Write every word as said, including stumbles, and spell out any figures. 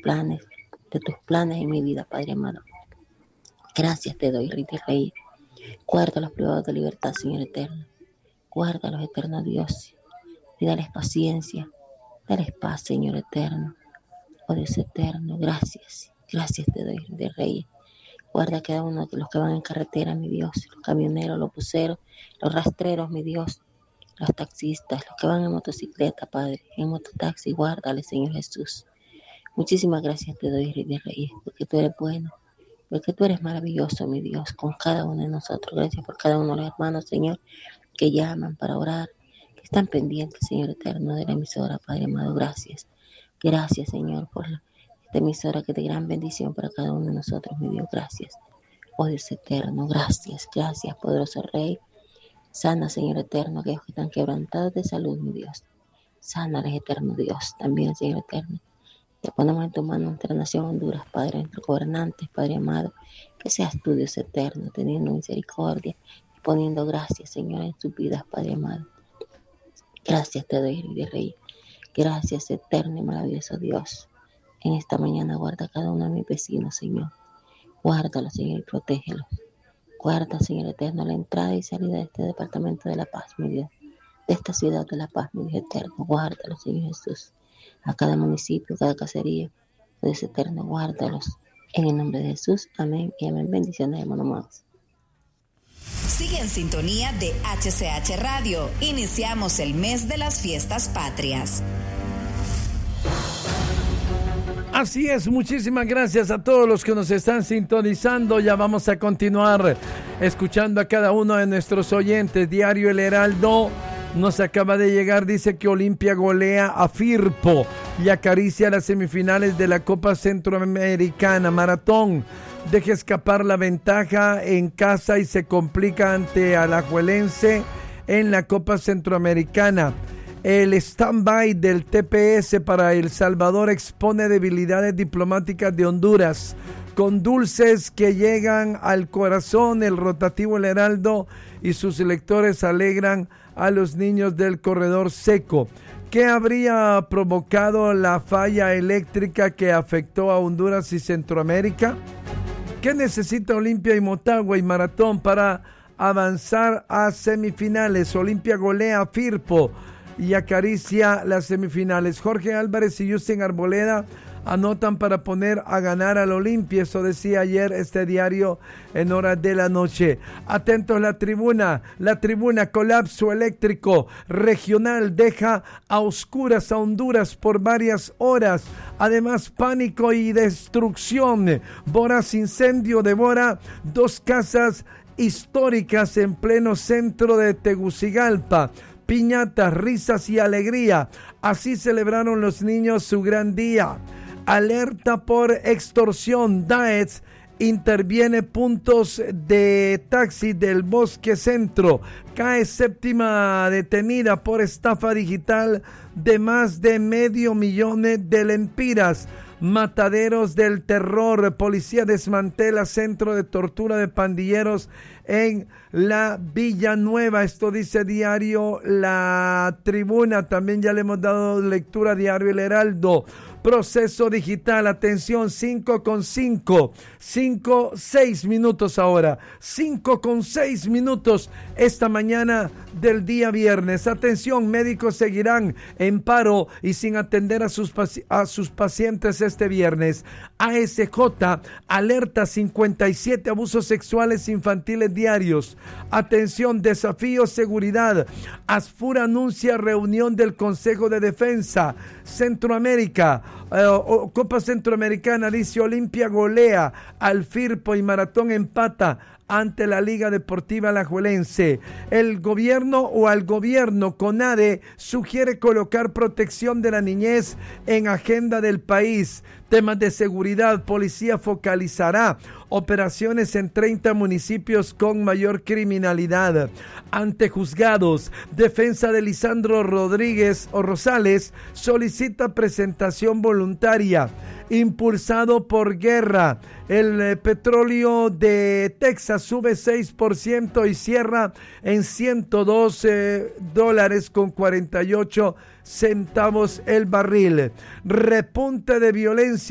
planes, de tus planes en mi vida, Padre amado. Gracias te doy, Rey de Reyes. Guarda a los privados de libertad, Señor eterno. Guarda a los eternos Dios. Y dales paciencia. Dales paz, Señor eterno. Oh Dios eterno, gracias. Gracias te doy, Rey de Reyes. Guarda a cada uno de los que van en carretera, mi Dios. Los camioneros, los buceros, los rastreros, mi Dios. Los taxistas, los que van en motocicleta, Padre. En mototaxi, guárdale, Señor Jesús. Muchísimas gracias te doy, Rey de Reyes, porque tú eres bueno. Porque tú eres maravilloso, mi Dios, con cada uno de nosotros. Gracias por cada uno de los hermanos, Señor, que llaman para orar, que están pendientes, Señor eterno, de la emisora, Padre amado. Gracias. Gracias, Señor, por la, esta emisora que es de gran bendición para cada uno de nosotros, mi Dios. Gracias. Oh Dios eterno, gracias, gracias, poderoso Rey. Sana, Señor eterno, aquellos que están quebrantados de salud, mi Dios. Sánales, eterno Dios, también, Señor eterno. Te ponemos en tu mano nuestra nación Honduras, Padre, nuestros gobernantes, Padre amado, que seas tú, Dios eterno, teniendo misericordia y poniendo gracias, Señor, en sus vidas, Padre amado. Gracias te doy, Rey de Rey. Gracias, eterno y maravilloso Dios. En esta mañana guarda a cada uno de mis vecinos, Señor. Guárdalo, Señor, y protégelos. Guarda, Señor eterno, la entrada y salida de este departamento de La Paz, mi Dios. De esta ciudad de La Paz, mi Dios eterno. Guárdalo, Señor Jesús. A cada municipio, cada casería, Dios eterno, guárdalos. En el nombre de Jesús, amén y amén. Bendiciones, hermanos amados. Sigue en sintonía de H C H Radio. Iniciamos el mes de las fiestas patrias. Así es, muchísimas gracias a todos los que nos están sintonizando. Ya vamos a continuar escuchando a cada uno de nuestros oyentes. Diario El Heraldo nos acaba de llegar, dice que Olimpia golea a Firpo y acaricia las semifinales de la Copa Centroamericana. Maratón deja escapar la ventaja en casa y se complica ante Alajuelense en la Copa Centroamericana. El stand-by del T P S para El Salvador expone debilidades diplomáticas de Honduras. Con dulces que llegan al corazón, el rotativo El Heraldo y sus lectores alegran a los niños del corredor seco. ¿Qué habría provocado la falla eléctrica que afectó a Honduras y Centroamérica? ¿Qué necesita Olimpia y Motagua y Maratón para avanzar a semifinales? Olimpia golea a Firpo y acaricia las semifinales. Jorge Álvarez y Justin Arboleda anotan para poner a ganar al Olimpia. Eso decía ayer este diario en horas de la noche. Atentos, la tribuna. La tribuna, colapso eléctrico regional deja a oscuras a Honduras por varias horas. Además, pánico y destrucción. Voraz incendio devora dos casas históricas en pleno centro de Tegucigalpa. Piñatas, risas y alegría. Así celebraron los niños su gran día. Alerta por extorsión. Daetz interviene puntos de taxi del Bosque Centro. Cae séptima detenida por estafa digital de más de medio millón de lempiras. Mataderos del terror. Policía desmantela centro de tortura de pandilleros en la Villanueva. Esto dice diario La Tribuna. También ya le hemos dado lectura a diario El Heraldo. Proceso digital, atención, cinco con cinco, cinco, seis minutos ahora, cinco con seis minutos esta mañana del día viernes. Atención, médicos seguirán en paro y sin atender a sus, paci- a sus pacientes este viernes. A S J alerta cincuenta y siete abusos sexuales infantiles diarios. Atención, desafío seguridad. ASFUR anuncia reunión del Consejo de Defensa. Centroamérica, eh, Copa Centroamericana, dice Olimpia golea al Firpo y Maratón empata ante la Liga Deportiva Alajuelense. El gobierno o al gobierno CONADE sugiere colocar protección de la niñez en agenda del país. Temas de seguridad, policía focalizará operaciones en treinta municipios con mayor criminalidad. Ante juzgados, defensa de Lisandro Rodríguez o Rosales solicita presentación voluntaria. Impulsado por guerra, el eh, petróleo de Texas sube seis por ciento y cierra en ciento doce dólares con cuarenta y ocho centavos el barril. Repunte de violencia